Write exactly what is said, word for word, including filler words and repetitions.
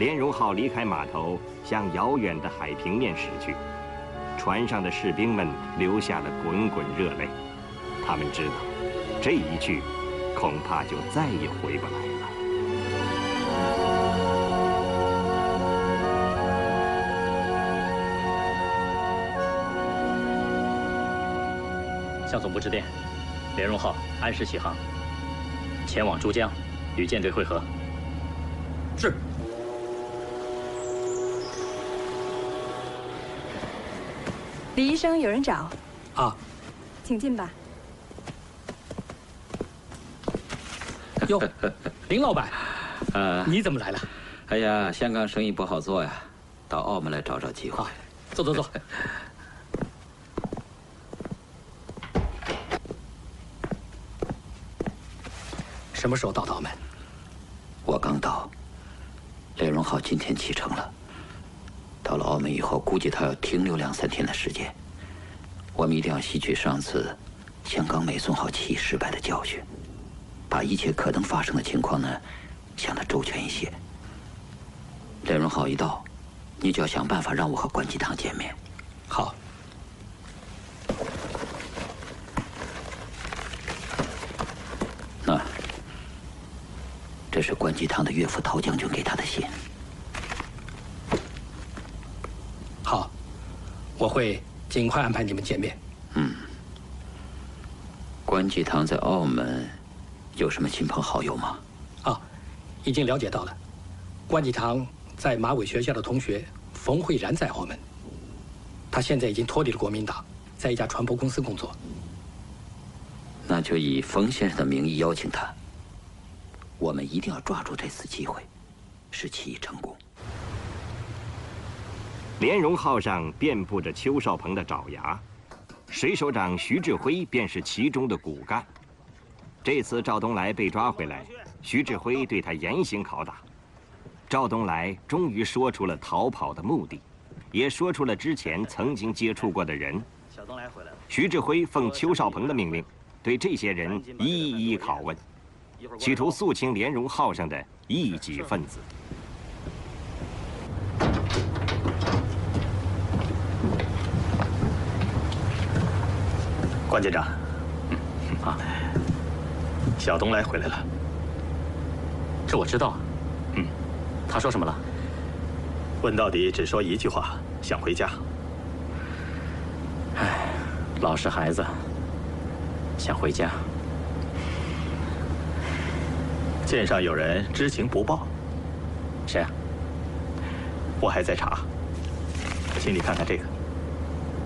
莲蓉号离开码头，向遥远的海平面驶去。船上的士兵们流下了滚滚热泪，他们知道，这一去，恐怕就再也回不来了。 向总部致电，莲蓉号按时起航，前往珠江，与舰队会合。 是。 李医生，有人找。 啊， 请进吧。 哟，林老板， 呃， 你怎么来了？ 哎呀，香港生意不好做呀，到澳门来找找机会。 啊，坐坐坐。什么时候到澳门？ 我刚到。莲蓉号今天启程了。到了澳门以后，估计他要停留两三天的时间。我们一定要吸取上次香港美宋号起义失败的教训，把一切可能发生的情况呢，想得周全一些。莲蓉号一到，你就要想办法让我和关继堂见面。 好。 那，这是关继堂的岳父陶将军给他的信。 好，我会尽快安排你们见面。 嗯。关继堂在澳门有什么亲朋好友吗？ 啊，已经了解到了。关继堂在马尾学校的同学冯慧然在澳门，他现在已经脱离了国民党，在一家船舶公司工作。 那就以冯先生的名义邀请他。我们一定要抓住这次机会，使起义成功。 莲蓉号上遍布着邱少鹏的爪牙，水手长徐志辉便是其中的骨干。这次赵东来被抓回来，徐志辉对他严刑拷打。赵东来终于说出了逃跑的目的，也说出了之前曾经接触过的人。 小东来回来了。 徐志辉奉邱少鹏的命令，对这些人一一拷问，企图肃清莲蓉号上的异己分子。 关舰长，嗯啊，小东来回来了。这我知道。嗯，他说什么了？问到底只说一句话，想回家。唉，老实孩子，想回家。舰上有人知情不报。谁啊？我还在查，请你看看这个。